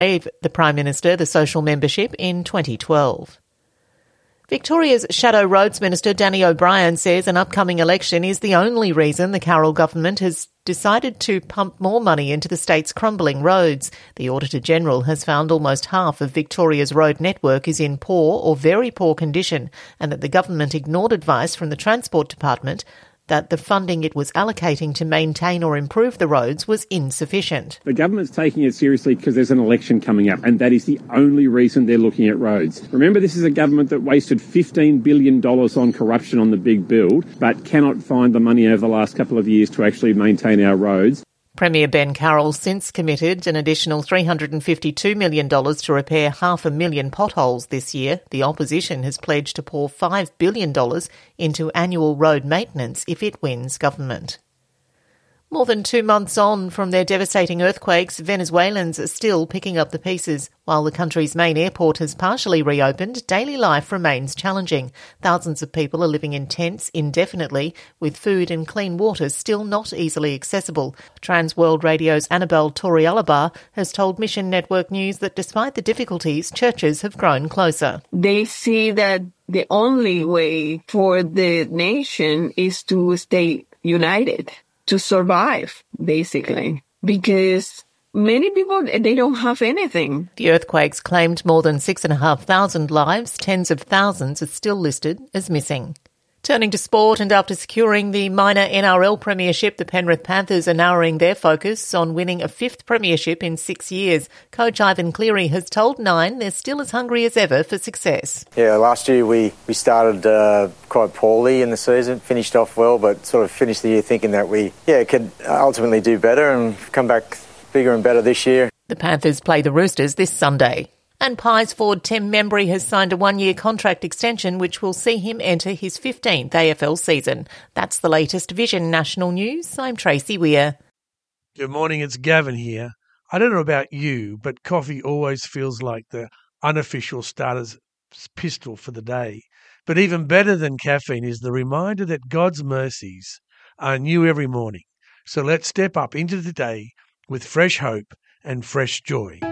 gave the Prime Minister the social membership in 2012. Victoria's Shadow Roads Minister Danny O'Brien says an upcoming election is the only reason the Carroll government has decided to pump more money into the state's crumbling roads. The Auditor-General has found almost half of Victoria's road network is in poor or very poor condition, and that the government ignored advice from the Transport Department that the funding it was allocating to maintain or improve the roads was insufficient. The government's taking it seriously because there's an election coming up, and that is the only reason they're looking at roads. Remember, this is a government that wasted $15 billion on corruption on the big build, but cannot find the money over the last couple of years to actually maintain our roads. Premier Ben Carroll since committed an additional $352 million to repair 500,000 potholes this year. The opposition has pledged to pour $5 billion into annual road maintenance if it wins government. More than 2 months on from their devastating earthquakes, Venezuelans are still picking up the pieces. While the country's main airport has partially reopened, daily life remains challenging. Thousands of people are living in tents indefinitely, with food and clean water still not easily accessible. Trans World Radio's Annabelle Torrealba has told Mission Network News that despite the difficulties, churches have grown closer. They see that the only way for the nation is to stay united, to survive, basically, because many people, they don't have anything. The earthquakes claimed more than 6,500 lives. Tens of thousands are still listed as missing. Turning to sport, and after securing the minor NRL premiership, the Penrith Panthers are narrowing their focus on winning a 5th premiership in 6 years. Coach Ivan Cleary has told Nine they're still as hungry as ever for success. Yeah, last year we started quite poorly in the season, finished off well, but sort of finished the year thinking that we could ultimately do better and come back bigger and better this year. The Panthers play the Roosters this Sunday. And Pies forward Tim Membry has signed a 1-year contract extension which will see him enter his 15th AFL season. That's the latest Vision National News. I'm Tracy Weir. Good morning, it's Gavin here. I don't know about you, but coffee always feels like the unofficial starter's pistol for the day. But even better than caffeine is the reminder that God's mercies are new every morning. So let's step up into the day with fresh hope and fresh joy.